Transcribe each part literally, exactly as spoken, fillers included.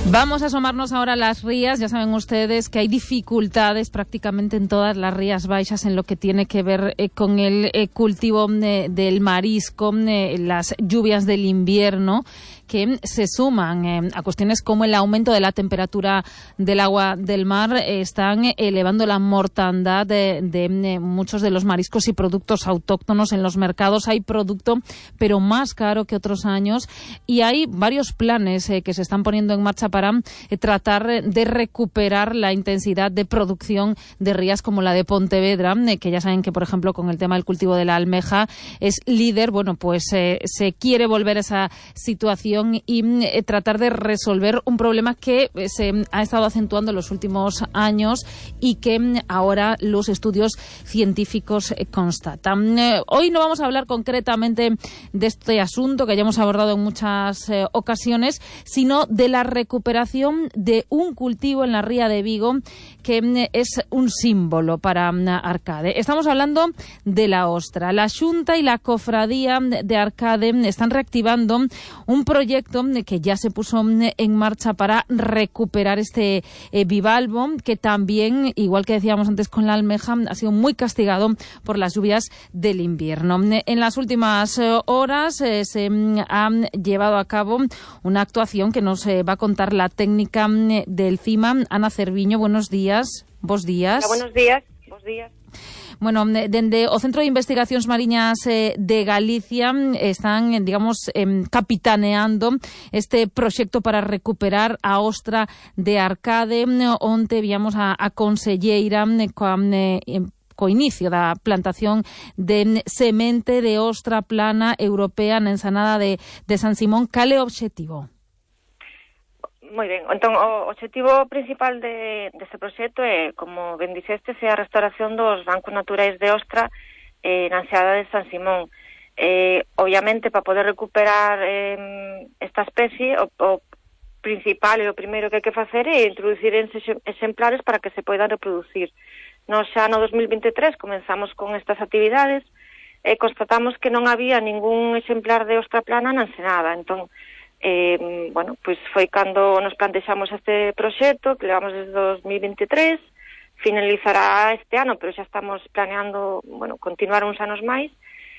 Vamos a asomarnos ahora a las rías. Ya saben ustedes que hay dificultades prácticamente en todas las rías baixas en lo que tiene que ver eh, con el eh, cultivo eh, del marisco, eh, las lluvias del invierno, que se suman eh, a cuestiones como el aumento de la temperatura del agua del mar, eh, están elevando la mortandad de, de, de muchos de los mariscos y productos autóctonos en los mercados. Hay producto, pero más caro que otros años, y hay varios planes eh, que se están poniendo en marcha para eh, tratar de recuperar la intensidad de producción de rías como la de Pontevedra, eh, que ya saben que, por ejemplo, con el tema del cultivo de la almeja es líder. Bueno, pues eh, se quiere volver a esa situación y eh, tratar de resolver un problema que eh, se ha estado acentuando en los últimos años y que eh, ahora los estudios científicos eh, constatan. Eh, hoy no vamos a hablar concretamente de este asunto que ya hemos abordado en muchas eh, ocasiones, sino de la recuperación de un cultivo en la ría de Vigo que eh, es un símbolo para eh, Arcade. Estamos hablando de la ostra. La Xunta y la Cofradía de Arcade están reactivando un proyecto que ya se puso en marcha para recuperar este eh, bivalvo, que también, igual que decíamos antes con la almeja, ha sido muy castigado por las lluvias del invierno. En las últimas eh, horas eh, se mm, ha llevado a cabo una actuación que nos eh, va a contar la técnica mm, del CIMA, Ana Cerviño. Buenos días. Vos días. Hola, buenos días. Vos días. Bueno, dende o Centro de Investigacións Mariñas eh, de Galicia están, digamos, eh, capitaneando este proxecto para recuperar a ostra de Arcade. Onte víamos a, a conselleira eh, coa, eh, co inicio da plantación de semente de ostra plana europea na ensanada de, de San Simón. Cal é o obxectivo? Moi ben, entón o obxectivo principal de, deste proxecto é, como ben dixeste, é a restauración dos bancos naturais de ostra eh, na enseada de San Simón. Eh, obviamente, para poder recuperar eh, esta especie, o, o principal e o primeiro que hai que facer é introducir exemplares para que se poidan reproducir. Nos xa no dos mil veintitrés comenzamos con estas actividades e constatamos que non había ningún exemplar de ostra plana na ensenada. Entón, Eh, bueno, pois foi cando nos plantexamos este proxecto que levamos desde dos mil veintitrés, finalizará este ano, pero xa estamos planeando, bueno, continuar uns anos máis.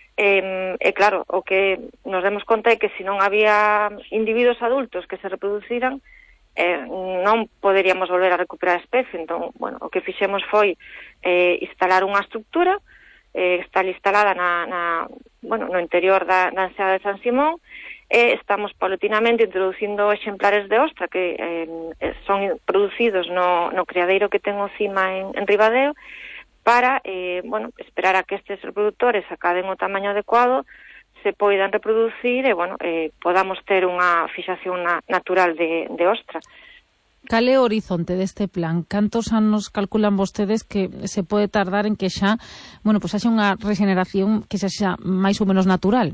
Eh, e claro, o que nos demos conta é que se non había individuos adultos que se reproduciran, eh, non poderíamos volver a recuperar a especie. Entón, bueno, o que fixemos foi eh, instalar unha estructura, eh, está instalada na, na, bueno, no interior da, da enseada de San Simón, e estamos paulatinamente introducindo exemplares de ostra que eh, son producidos no, no criadeiro que ten o CIMA en, en Ribadeo para, eh, bueno, esperar a que estes reproductores acaden o tamaño adecuado, se poidan reproducir e, bueno, eh, podamos ter unha fixación na, natural de, de ostra. Cal é o horizonte deste plan? Cantos anos calculan vostedes que se pode tardar en que xa, bueno, pues haxa unha regeneración que xa xa máis ou menos natural?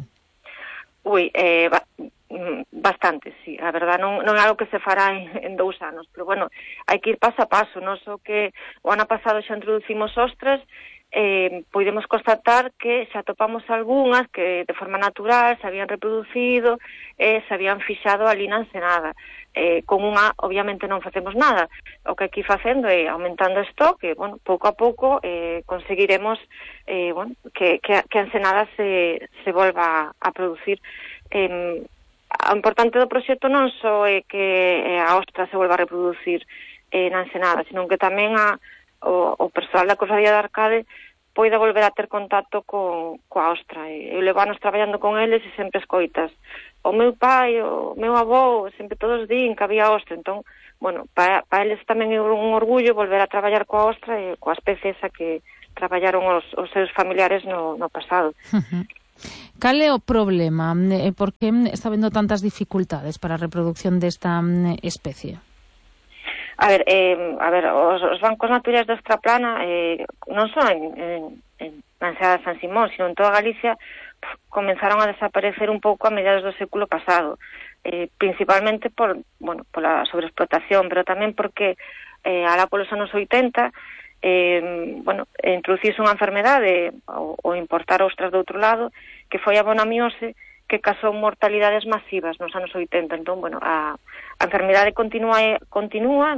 Ui, eh, ba bastante, sí. A verdad non, non é algo que se fará en, en dous anos, pero bueno, hai que ir paso a paso. Nos o que o ano pasado xa introducimos ostras, eh, podemos constatar que xa atopamos algunhas que de forma natural se habían reproducido e eh, se habían fixado ali na ensenada. Eh, con unha, obviamente, non facemos nada. O que aquí facendo é aumentando o stock, e, bueno, pouco a pouco eh, conseguiremos eh, bueno, que, que, que a ensenada se, se volva a producir. Eh, o importante do proxecto non só é que a ostra se volva a reproducir eh, na ensenada, sino que tamén a, o, o persoal da Cofradía de Arcade poida volver a ter contacto con, coa ostra. Eu levo anos traballando con eles e sempre escoitas. O meu pai, o meu avó, sempre todos din que había ostra. Entón, bueno, para, para eles tamén é un orgullo volver a traballar coa ostra e coa especie esa que traballaron os, os seus familiares no, no pasado. Uh-huh. Cal é o problema? Por que está habendo tantas dificultades para a reproducción desta especie? A ver, eh, a ver, os, os bancos naturais de ostra plana eh, non só en, en, en na enseada de San Simón, sino en toda Galicia, pf, comenzaron a desaparecer un pouco a mediados do século pasado, eh, principalmente por, bueno, pola sobreexplotación, pero tamén porque eh, alá polos anos oitenta eh, bueno, introducirse unha enfermedade ou, ou importar ostras do outro lado, que foi a bonamiose, que causou mortalidades masivas nos anos oitenta. Entón, bueno, a, a enfermidade continúa, continúa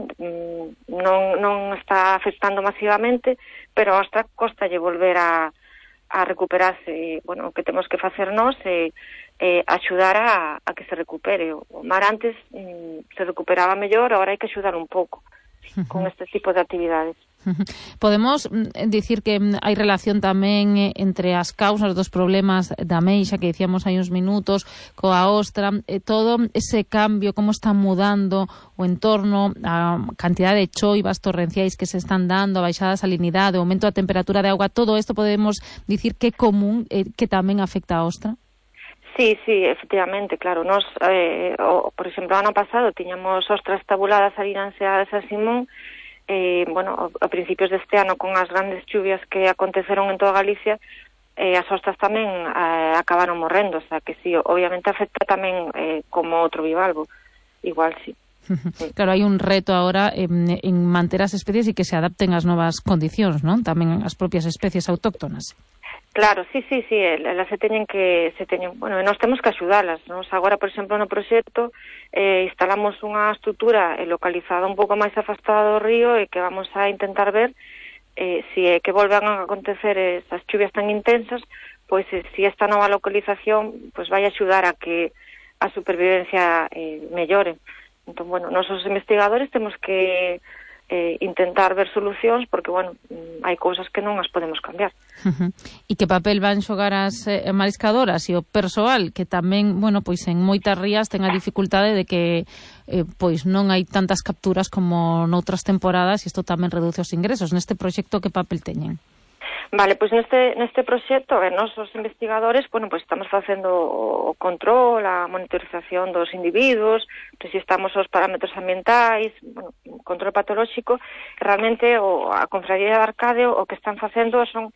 non, non está afectando masivamente, pero a ostra costalle volver a, a recuperarse. Bueno, o que temos que facer nós é eh, axudar a, a que se recupere. O mar antes mm, se recuperaba mellor, agora hai que axudar un pouco con este tipo de actividades. Podemos dicir que hai relación tamén entre as causas dos problemas da ameixa que dicíamos hai uns minutos coa ostra, e todo ese cambio, como está mudando o entorno, a cantidad de choivas torrenciais que se están dando, a baixada da salinidade, o aumento da temperatura de auga, todo isto podemos dicir que é común, eh, que tamén afecta a ostra? Sí, sí, efectivamente, claro. Nos, eh, o, por exemplo, ano pasado tiñamos ostras tabuladas ali na enseada de San Simón. Eh, bueno, a principios deste ano, con as grandes chuvias que aconteceron en toda Galicia, eh, as ostras tamén eh, acabaron morrendo, o sea que sí, obviamente afecta tamén eh, como outro bivalvo, igual sí. Claro, hai un reto agora en, en manter as especies e que se adapten ás novas condicións, non? Tamén as propias especies autóctonas. Claro, sí, sí, sí, elas se teñen que, se teñen, bueno, nós temos que axudalas, nos agora, por exemplo, no proxecto eh, instalamos unha estrutura eh, localizada un pouco máis afastada do río e que vamos a intentar ver eh, si é que volvan a acontecer esas chuvias tan intensas, pois eh, si esta nova localización pois vai axudar a que a supervivencia eh, mellore. Entón, bueno, nós os investigadores temos que eh, intentar ver solucións porque, bueno, hai cousas que non as podemos cambiar. Uh-huh. E que papel van xogar as eh, mariscadoras e o persoal, que tamén, bueno, pois en moitas rías ten a dificultade de que eh, pois non hai tantas capturas como noutras temporadas e isto tamén reduce os ingresos. Neste proxecto, que papel teñen? Vale, pois neste neste proxecto, eh, nós os investigadores, bueno, pois estamos facendo o control, a monitorización dos individuos, registramos os parámetros ambientais, bueno, control patolóxico. Realmente o, a Confraría de Arcade o que están facendo son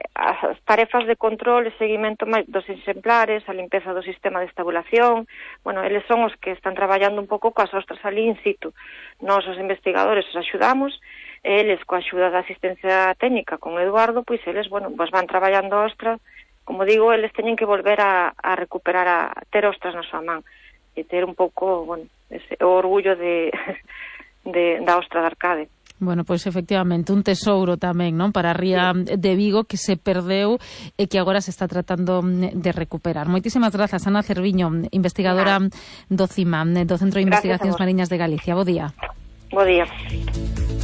as tarefas de control e seguimento dos exemplares, a limpeza do sistema de estabulación. Bueno, eles son os que están traballando un pouco coas ostras ali in situ. Nós, os investigadores, os axudamos, eles, coa axuda da asistencia técnica con Eduardo, pois eles, bueno, pois van traballando a ostra. Como digo, eles teñen que volver a, a recuperar, a ter ostras na súa man e ter un pouco, bueno, ese, o orgullo de, de da ostra de Arcade. Bueno, pois efectivamente, un tesouro tamén, non, para a ría de Vigo que se perdeu e que agora se está tratando de recuperar. Moitísimas grazas, Ana Cerviño, investigadora do CIMAM, do Centro de Investigacións Mariñas de Galicia. Bo día. Bo día.